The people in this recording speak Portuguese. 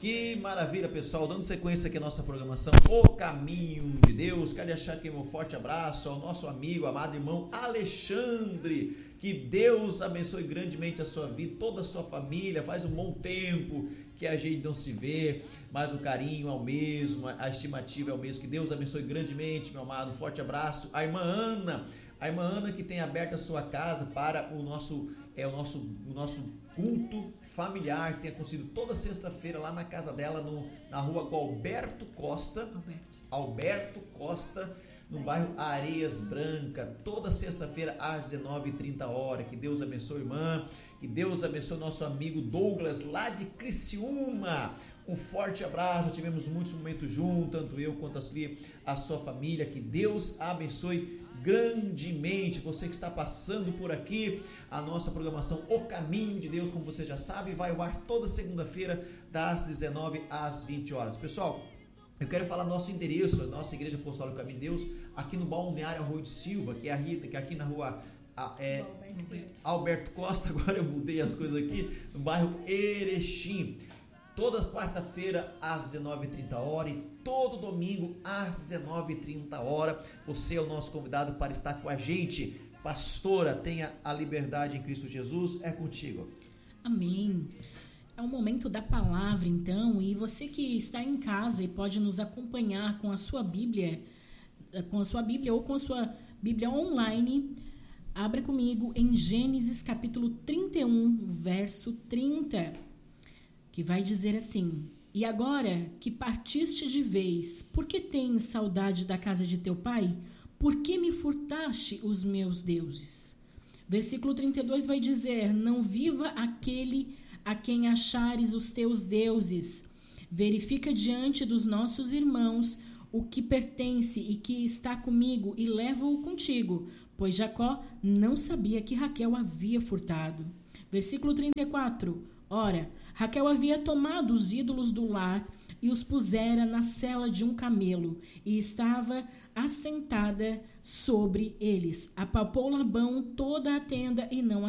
Que maravilha, pessoal. Dando sequência aqui à nossa programação, O Caminho de Deus. Quero deixar aqui meu forte abraço ao nosso amigo, amado irmão Alexandre. Que Deus abençoe grandemente a sua vida, toda a sua família. Faz um bom tempo que a gente não se vê, mas o carinho é o mesmo, a estimativa é o mesmo. Que Deus abençoe grandemente, meu amado. Forte abraço. A irmã Ana que tem aberto a sua casa para o nosso culto familiar, que tem acontecido toda sexta-feira lá na casa dela, na rua Alberto Costa, no bairro Areias Branca, toda sexta-feira às 19h30. Que Deus abençoe, irmã. Que Deus abençoe nosso amigo Douglas, lá de Criciúma. Um forte abraço. Já tivemos muitos momentos juntos, tanto eu quanto a sua família. Que Deus abençoe grandemente você que está passando por aqui. A nossa programação O Caminho de Deus, como você já sabe, vai ao ar toda segunda-feira das 19 às 20 horas. Pessoal, eu quero falar nosso endereço, a nossa Igreja Apostólica Caminho de Deus, aqui no Balneário Arroio de Silva, que é aqui na rua Alberto Costa. Agora eu mudei as coisas aqui, no bairro Erechim. Toda quarta-feira às 19h30 e todo domingo às 19h30. Você é o nosso convidado para estar com a gente. Pastora, tenha a liberdade em Cristo Jesus, é contigo. Amém. É o momento da palavra, então, e você que está em casa e pode nos acompanhar com a sua Bíblia ou com a sua Bíblia online, abra comigo em Gênesis capítulo 31, verso 30. Que vai dizer assim: E agora que partiste de vez, por que tens saudade da casa de teu pai? Por que me furtaste os meus deuses? Versículo 32 vai dizer: Não viva aquele a quem achares os teus deuses. Verifica diante dos nossos irmãos o que pertence e que está comigo, e leva-o contigo, pois Jacó não sabia que Raquel havia furtado. Versículo 34. Ora, Raquel havia tomado os ídolos do lar e os pusera na sela de um camelo, e estava assentada sobre eles. Apalpou Labão toda a tenda e não